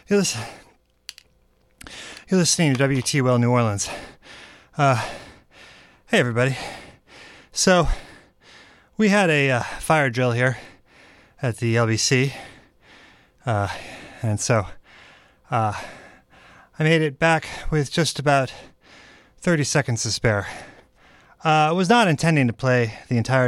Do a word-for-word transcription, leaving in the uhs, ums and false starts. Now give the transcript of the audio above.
You're, listen, you're listening to W T Well New Orleans. Uh, hey, everybody. So, we had a uh, fire drill here at the L B C. Uh, and so, uh, I made it back with just about thirty seconds to spare. Uh, I was not intending to play the entire